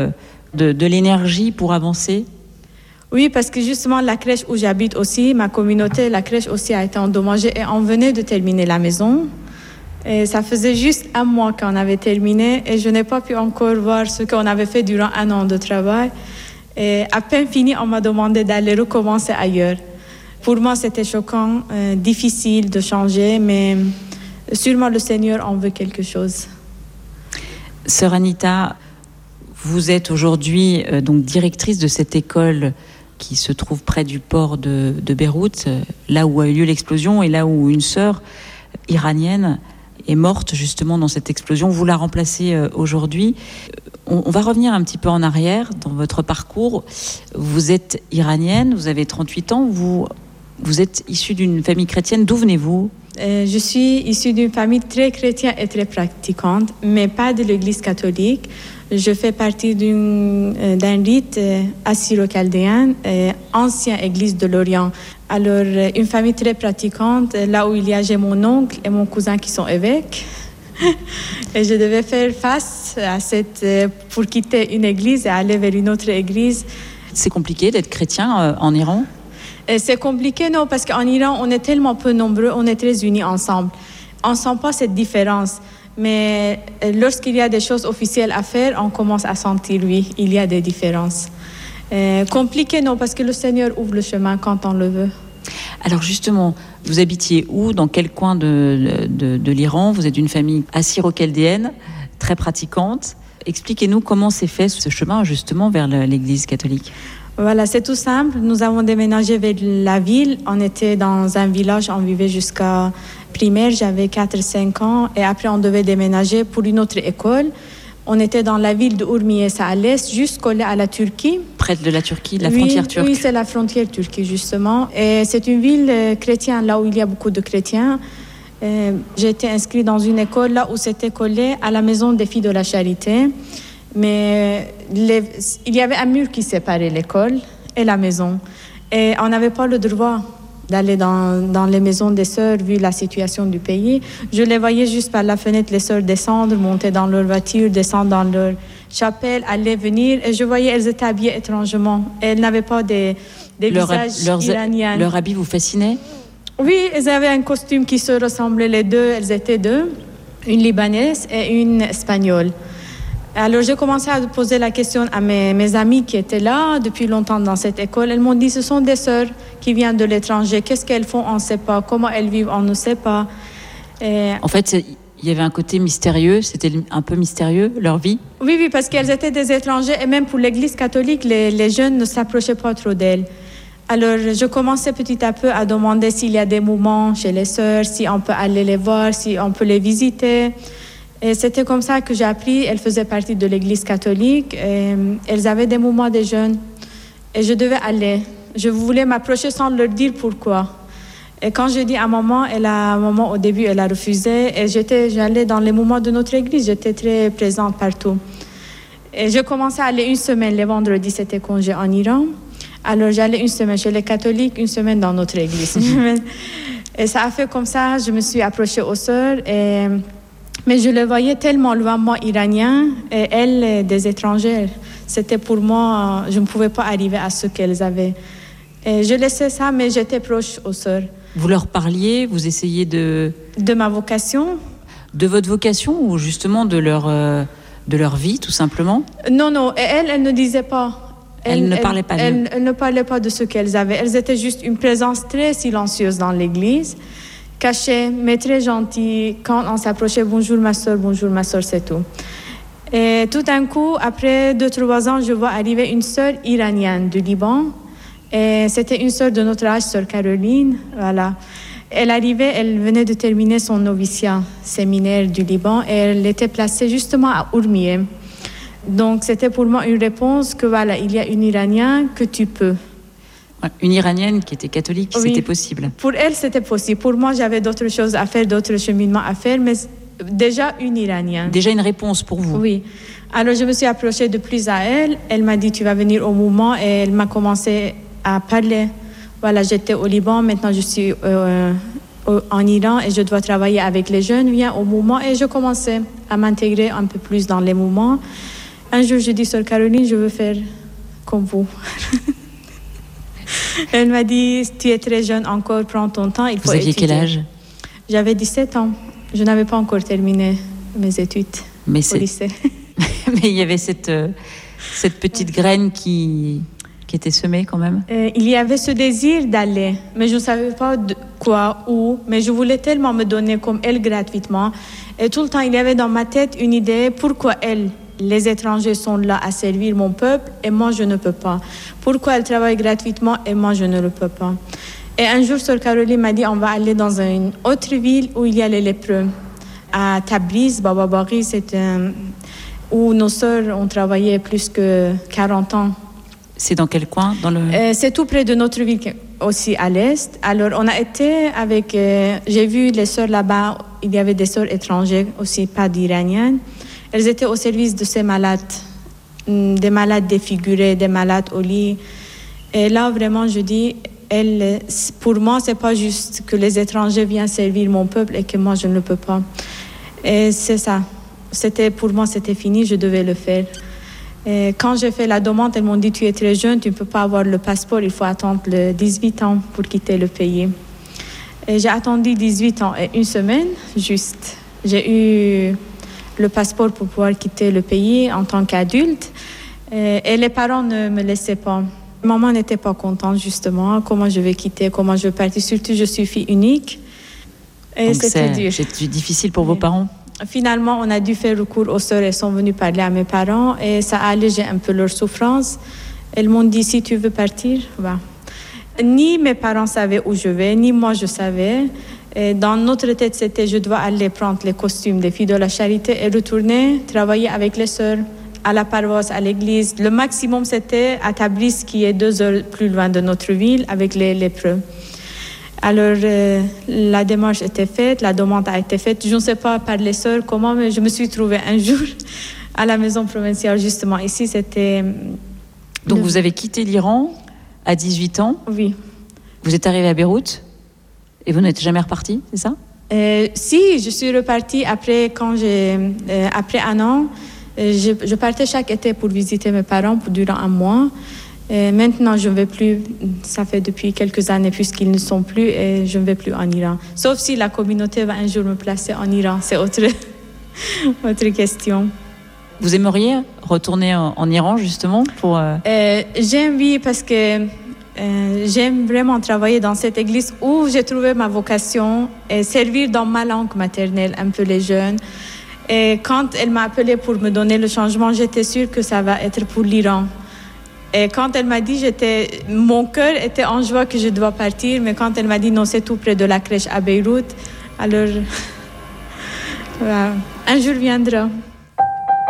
de l'énergie pour avancer? Oui, parce que justement, la crèche où j'habite aussi, ma communauté, la crèche aussi a été endommagée et on venait de terminer la maison. Et ça faisait juste un mois qu'on avait terminé et je n'ai pas pu encore voir ce qu'on avait fait durant un an de travail. Et à peine fini, on m'a demandé d'aller recommencer ailleurs. Pour moi, c'était choquant, difficile de changer, mais sûrement le Seigneur en veut quelque chose. Sœur Anita, vous êtes aujourd'hui donc directrice de cette école qui se trouve près du port de Beyrouth, là où a eu lieu l'explosion et là où une sœur iranienne est morte justement dans cette explosion. Vous la remplacez aujourd'hui. On va revenir un petit peu en arrière dans votre parcours. Vous êtes iranienne, vous avez 38 ans, vous êtes issue d'une famille chrétienne. D'où venez-vous ? Je suis issue d'une famille très chrétienne et très pratiquante, mais pas de l'Église catholique. Je fais partie d'un rite assyro-chaldéen, ancienne Église de l'Orient. Alors, une famille très pratiquante, là où j'ai mon oncle et mon cousin qui sont évêques. Et je devais faire face à pour quitter une église et aller vers une autre église. C'est compliqué d'être chrétien en Iran ? Et c'est compliqué, non, parce qu'en Iran, on est tellement peu nombreux, on est très unis ensemble. On ne sent pas cette différence. Mais lorsqu'il y a des choses officielles à faire, on commence à sentir, oui, il y a des différences. Compliqué, non, parce que le Seigneur ouvre le chemin quand on le veut. Alors justement, vous habitiez où ? Dans quel coin de l'Iran ? Vous êtes d'une famille assyro-chaldéenne, très pratiquante. Expliquez-nous comment s'est fait ce chemin justement vers l'Église catholique. Voilà, c'est tout simple. Nous avons déménagé vers la ville. On était dans un village, on vivait jusqu'à primaire, j'avais 4-5 ans. Et après, on devait déménager pour une autre école. On était dans la ville de Urmiyes à l'est, juste collé à la Turquie. Près de la Turquie, de la frontière turque. Oui, c'est la frontière turque, justement. Et c'est une ville chrétienne, là où il y a beaucoup de chrétiens. J'ai été inscrite dans une école là où c'était collé à la maison des filles de la charité. Mais il y avait un mur qui séparait l'école et la maison. Et on n'avait pas le droit d'aller dans les maisons des sœurs, vu la situation du pays. Je les voyais juste par la fenêtre, les sœurs descendre, monter dans leur voiture, descendre dans leur chapelle, aller, venir. Et je voyais, elles étaient habillées étrangement. Elles n'avaient pas des visages iraniens. Leur habit vous fascinait ? Oui, elles avaient un costume qui se ressemblait les deux. Elles étaient deux, une Libanaise et une Espagnole. Alors, j'ai commencé à poser la question à mes amies qui étaient là depuis longtemps dans cette école. Elles m'ont dit, ce sont des sœurs qui viennent de l'étranger. Qu'est-ce qu'elles font? On ne sait pas. Comment elles vivent? On ne sait pas. En fait, il y avait un côté mystérieux. C'était un peu mystérieux, leur vie? Oui, parce qu'elles étaient des étrangers. Et même pour l'Église catholique, les jeunes ne s'approchaient pas trop d'elles. Alors, je commençais petit à peu à demander s'il y a des moments chez les sœurs, si on peut aller les voir, si on peut les visiter. Et c'était comme ça que j'ai appris. Elles faisaient partie de l'Église catholique. Et elles avaient des moments des jeunes. Et je devais aller. Je voulais m'approcher sans leur dire pourquoi. Et quand je dis à maman, au début, elle a refusé. Et j'allais dans les moments de notre église. J'étais très présente partout. Et je commençais à aller une semaine. Les vendredis, c'était congé en Iran. Alors, j'allais une semaine chez les catholiques, une semaine dans notre église. Et ça a fait comme ça. Je me suis approchée aux sœurs. Mais je les voyais tellement loin, moi, iraniens, et elles, des étrangères. C'était pour moi, je ne pouvais pas arriver à ce qu'elles avaient. Et je laissais ça, mais j'étais proche aux sœurs. Vous leur parliez, vous essayiez de ma vocation. De votre vocation ou justement de leur vie, tout simplement? Non, et elles ne disaient pas. Elles ne parlaient pas. Elles ne parlaient pas de ce qu'elles avaient. Elles étaient juste une présence très silencieuse dans l'église, cachée, mais très gentille. Quand on s'approchait, bonjour ma soeur, c'est tout. Et tout d'un coup, après 2-3 ans, je vois arriver une sœur iranienne du Liban. Et c'était une sœur de notre âge, sœur Caroline, voilà. Elle arrivait, elle venait de terminer son noviciat séminaire du Liban et elle était placée justement à Urmiyes. Donc c'était pour moi une réponse que voilà, il y a une Iranienne que tu peux. Une Iranienne qui était catholique, oui. C'était possible. Pour elle, c'était possible. Pour moi, j'avais d'autres choses à faire, d'autres cheminements à faire, mais déjà une Iranienne. Déjà une réponse pour vous. Oui. Alors je me suis approchée de plus à elle. Elle m'a dit, tu vas venir au mouvement, et elle m'a commencé à parler. Voilà, j'étais au Liban, maintenant je suis en Iran et je dois travailler avec les jeunes. Viens au mouvement et je commençais à m'intégrer un peu plus dans les mouvements. Un jour, je dis, Sœur Caroline, je veux faire comme vous. Elle m'a dit, tu es très jeune encore, prends ton temps, il faut Vous aviez étudier. quel âge? J'avais 17 ans. Je n'avais pas encore terminé mes études au lycée. Mais il y avait cette petite graine qui était semée quand même. Il y avait ce désir d'aller, mais je ne savais pas quoi, où. Mais je voulais tellement me donner comme elle gratuitement. Et tout le temps, il y avait dans ma tête une idée, pourquoi les étrangers sont là à servir mon peuple et moi je ne peux pas. Pourquoi elle travaille gratuitement et moi je ne le peux pas. Et un jour, Sœur Caroline m'a dit, on va aller dans une autre ville où il y a les lépreux. À Tabriz, Baba Bari, où nos sœurs ont travaillé plus que 40 ans. C'est dans quel coin C'est tout près de notre ville, aussi à l'est. Alors, on a été avec... j'ai vu les sœurs là-bas, il y avait des sœurs étrangères, aussi pas d'Iraniennes. Elles étaient au service de ces malades, des malades défigurés, des malades au lit. Et là, vraiment, je dis, pour moi, c'est pas juste que les étrangers viennent servir mon peuple et que moi, je ne le peux pas. Et c'est ça. Pour moi, c'était fini, je devais le faire. Et quand j'ai fait la demande, elles m'ont dit, tu es très jeune, tu ne peux pas avoir le passeport, il faut attendre 18 ans pour quitter le pays. Et j'ai attendu 18 ans et une semaine, juste. J'ai eu le passeport pour pouvoir quitter le pays en tant qu'adulte. Et les parents ne me laissaient pas. Maman n'était pas contente, justement. Comment je vais quitter, comment je vais partir. Surtout, je suis fille unique. Et donc c'était dur. C'est difficile pour vos parents? Finalement, on a dû faire recours aux sœurs. Elles sont venues parler à mes parents et ça a allégé un peu leur souffrance. Elles m'ont dit, si tu veux partir, va. Ni mes parents savaient où je vais, ni moi je savais. Et dans notre tête, c'était je dois aller prendre les costumes des filles de la charité et retourner travailler avec les sœurs à la paroisse, à l'église. Le maximum, c'était à Tabriz, qui est 2 heures plus loin de notre ville, avec les lépreux. Alors, la démarche était faite, la demande a été faite. Je ne sais pas par les sœurs comment, mais je me suis trouvée un jour à la maison provinciale, justement. Ici, c'était... Donc, vous avez quitté l'Iran à 18 ans? Oui. Vous êtes arrivée à Beyrouth et vous n'êtes jamais repartie, c'est ça? Si, je suis repartie après un an. Je partais chaque été pour visiter mes parents durant un mois. Maintenant, je ne vais plus, ça fait depuis quelques années, puisqu'ils ne sont plus, et je ne vais plus en Iran. Sauf si la communauté va un jour me placer en Iran, c'est autre question. Vous aimeriez retourner en Iran, justement, pour... J'aime, oui, parce que j'aime vraiment travailler dans cette église où j'ai trouvé ma vocation et servir dans ma langue maternelle un peu les jeunes. Et quand elle m'a appelée pour me donner le changement, j'étais sûre que ça va être pour l'Iran. Et quand elle m'a dit, mon cœur était en joie que je dois partir, mais quand elle m'a dit non, c'est tout près de la crèche à Beyrouth, alors un jour viendra.